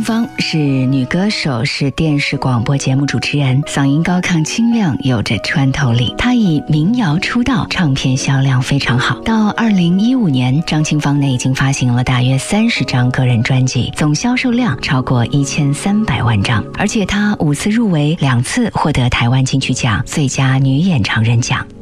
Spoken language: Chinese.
方是女歌手，是电视广播节目主持人，嗓音高亢清亮，有着穿透力。她以民谣出道，唱片销量非常好。到2015年，张清芳呢已经发行了大约30张个人专辑，总销售量超过1300万张。而且她5次入围，2次获得台湾金曲奖最佳女演唱人奖。